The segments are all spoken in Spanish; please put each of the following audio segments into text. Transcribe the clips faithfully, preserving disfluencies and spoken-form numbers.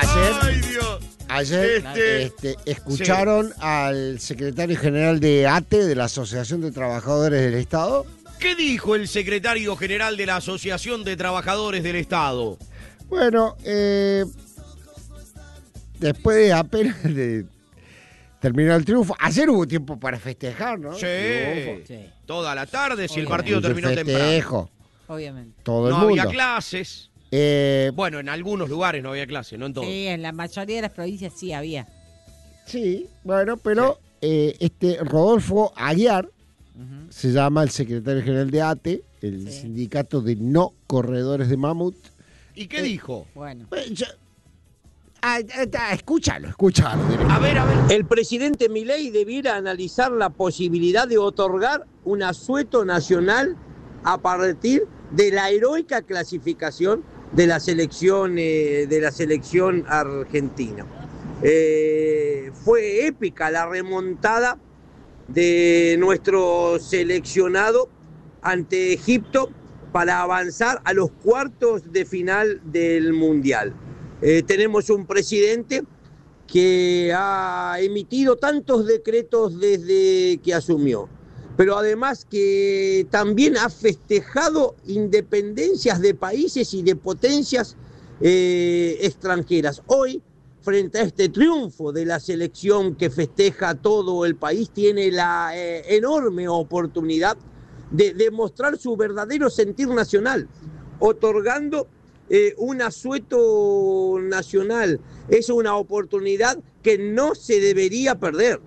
Ayer, Ay, Dios. ayer Este- este, escucharon sí. al secretario general de A T E, de la Asociación de Trabajadores del Estado. ¿Qué dijo el secretario general de la Asociación de Trabajadores del Estado? Bueno, eh, después de apenas de terminar el triunfo, ayer hubo tiempo para festejar, ¿no? Sí, Sí. toda la tarde, si el Obviamente. partido Mucho terminó festejo, temprano. Obviamente. todo el No mundo. había clases. Eh, Bueno, en algunos lugares no había clases, no en todos. Sí, en la mayoría de las provincias sí había. sí, bueno, pero eh, este Rodolfo Aguiar, Ujú. se llama el secretario general de A T E, el Sí. sindicato de no corredores de mamut. ¿Y qué Eh, dijo? Bueno. Eh, yo- ah, ah, ah, escúchalo, escúchalo. A ver, a ver. El presidente Milei debiera analizar la posibilidad de otorgar un asueto nacional a partir de la heroica clasificación de la selección, eh, de la selección argentina. Eh, fue épica la remontada de nuestro seleccionado ante Egipto para avanzar a los cuartos de final del Mundial. Eh, tenemos un presidente que ha emitido tantos decretos desde que asumió, pero además que también ha festejado independencias de países y de potencias eh, extranjeras. Hoy, frente a este triunfo de la selección que festeja todo el país, tiene la eh, enorme oportunidad de demostrar su verdadero sentir nacional, otorgando eh, un asueto nacional. Es una oportunidad que no se debería perder.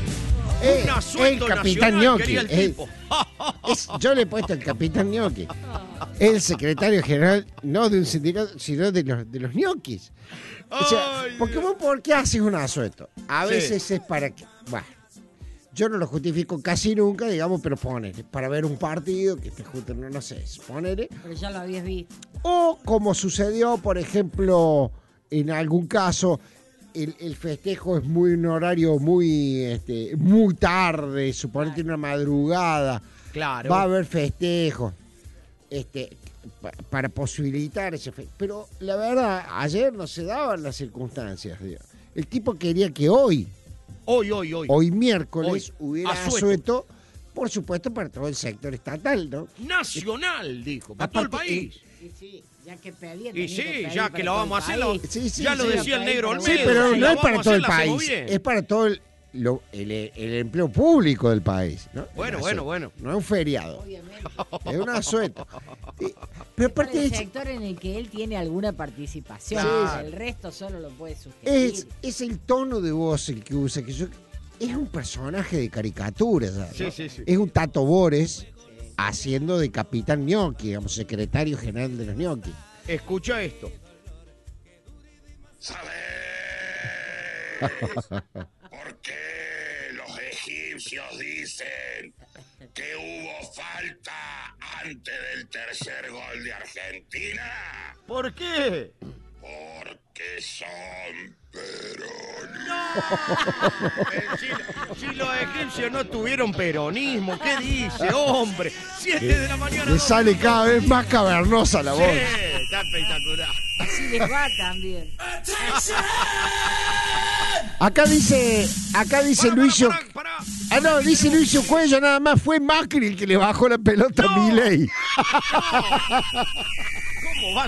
Eh, Un asueto el capitán nacional, Gnocchi. quería el eh, tipo. es- yo le he puesto el capitán Gnocchi. El secretario general, no de un sindicato, sino de los, de los ñoquis. O sea, Ay, porque Dios. vos, ¿por qué haces un asueto? A Sí. veces es para que. Bueno, yo no lo justifico casi nunca, digamos, pero ponele. Para ver un partido que te junten, no, no sé, ponele. Pero ya lo habías visto. O como sucedió, por ejemplo, en algún caso, el, el festejo es muy un horario muy este, muy tarde, suponete una madrugada, Claro. va a haber festejo este, pa- para posibilitar ese festejo. Pero la verdad, ayer no se daban las circunstancias. Digo. El tipo quería que hoy, Hoy, hoy, hoy. hoy miércoles, Hoy. hubiera Asueto. asueto, por supuesto, para todo el sector estatal, ¿no? Nacional, dijo, para todo el Aparte, país. Sí, sí, ya que pedían. Y sí, ya que lo vamos a hacer, lo- Sí, sí, ya lo sí. decía el negro Olmedo. Sí, pero si no la es para vamos a todo el hacer, la hacemos país, bien. es para todo el, lo- el, el empleo público del país, ¿no? Bueno, El bueno, asueto. bueno. No es un feriado, Obviamente. es un asueto. Y- pero Para aparte el es, sector en el que él tiene alguna participación. Claro. El resto solo lo puede sugerir. es, es el tono de voz el que usa, que yo, es un personaje de caricatura, ¿sabes? Sí, sí, sí. Es un Tato Bores haciendo de capitán Gnocchi, digamos, secretario general de los Gnocchi. Escucha esto. ¿Sabés por qué los egipcios dicen que hubo falta antes del tercer gol de Argentina? ¿Por qué? Porque son Eh, si, si los egipcios no tuvieron peronismo, ¿qué dice, hombre? Siete de la mañana. Le sale cada vez más cavernosa la Sí, voz. está espectacular. Así les va también. Acá dice, acá dice Pará, Luisio. pará, pará, pará. Ah, no, dice Luisio Cuello, nada más fue Macri el que le bajó la pelota No. a Milei.